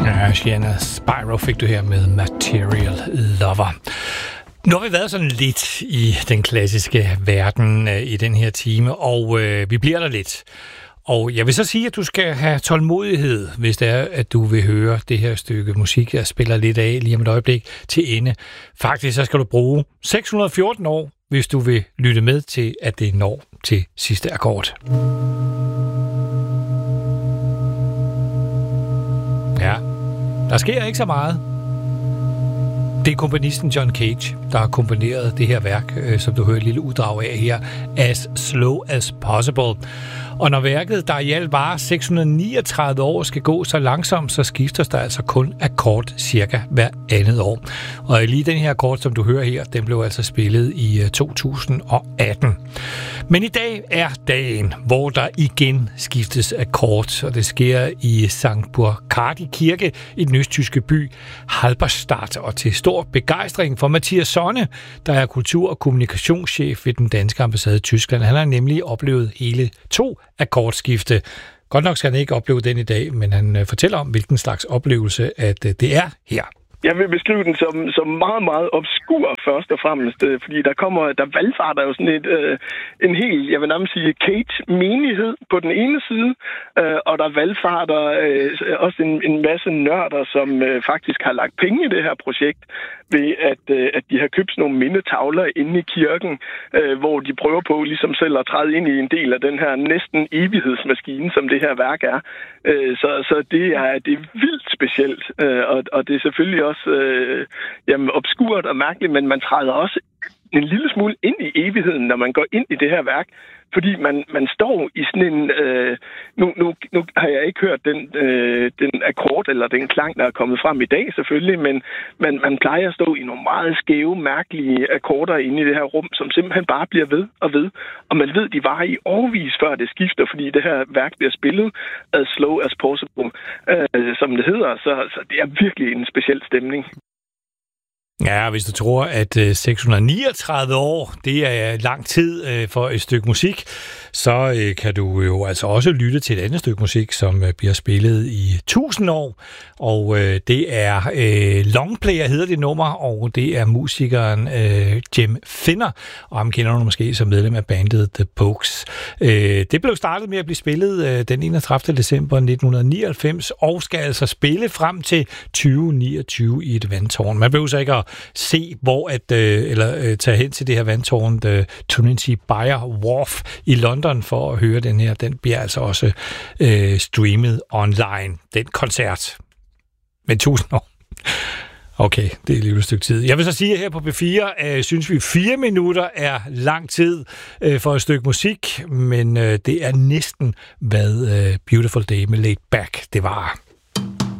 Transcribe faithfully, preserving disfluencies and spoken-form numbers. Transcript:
Ja, Sienna Spyro fik du her med Material Lover. Nu har vi været sådan lidt i den klassiske verden øh, i den her time, og øh, vi bliver der lidt. Og jeg vil så sige, at du skal have tålmodighed, hvis det er, at du vil høre det her stykke musik, jeg spiller lidt af lige om et øjeblik til ende. Faktisk så skal du bruge seks hundrede og fjorten år, hvis du vil lytte med til, at det når til sidste akkord. Ja, der sker ikke så meget. Det er komponisten John Cage, der har komponeret det her værk, øh, som du hører et lille uddrag af her, As Slow As Possible. Og når værket, der i alt varer seks hundrede og niogtredive år, skal gå så langsomt, så skifter der altså kun akkord cirka hver andet år. Og lige den her akkord, som du hører her, den blev altså spillet i to tusind og atten. Men i dag er dagen, hvor der igen skiftes akkord, og det sker i Sankt Burkhard Kirke i den østtyske by Halberstadt, og til stor begejstring for Mathias Sonne, der er kultur- og kommunikationschef ved den danske ambassade i Tyskland. Han har nemlig oplevet hele to akkordskifte. Godt nok skal han ikke opleve den i dag, men han fortæller om, hvilken slags oplevelse at det er her. Jeg vil beskrive den som, som meget, meget obskur først og fremmest, fordi der kommer, der valgfarter jo sådan et, øh, en hel, jeg vil nærmest sige, Kate-menighed på den ene side, øh, og der valgfarter øh, også en, en masse nørder, som øh, faktisk har lagt penge i det her projekt, ved at, øh, at de har købt sådan nogle mindetavler inde i kirken, øh, hvor de prøver på ligesom selv at træde ind i en del af den her næsten evighedsmaskine, som det her værk er. Øh, så, så det er, det er vildt specielt, øh, og, og det er selvfølgelig også øh, jamen, obskurt og mærkeligt, men man træder også en lille smule ind i evigheden, når man går ind i det her værk, fordi man, man står i sådan en... Øh, nu, nu, nu har jeg ikke hørt den, øh, den akkord eller den klang, der er kommet frem i dag selvfølgelig, men man, man plejer at stå i nogle meget skæve, mærkelige akkorder inde i det her rum, som simpelthen bare bliver ved og ved. Og man ved, de varer i årevis, før det skifter, fordi det her værk bliver spillet as slow as possible, øh, som det hedder. Så, så det er virkelig en speciel stemning. Ja, hvis du tror, at seks hundrede og niogtredive år, det er lang tid for et stykke musik, så kan du jo altså også lytte til et andet stykke musik, som bliver spillet i tusind år. Og det er Longplayer hedder det nummer, og det er musikeren Jim Finner, og ham kender du måske som medlem af bandet The Pogues. Det blev startet med at blive spillet den enogtredivte december nitten nioghalvfems, og skal altså spille frem til tyve niogtyve i et vandtårn. Man behøver så ikke at se, hvor at, øh, eller øh, tage hen til det her vandtårn, øh, Trinity Byre Wharf i London, for at høre den her. Den bliver altså også øh, streamet online, den koncert. Men tusind år. Okay, det er et lille stykke tid. Jeg vil så sige, at her på B fire øh, synes vi, fire minutter er lang tid øh, for et stykke musik, men øh, det er næsten, hvad øh, Beautiful Day med Laid Back det var.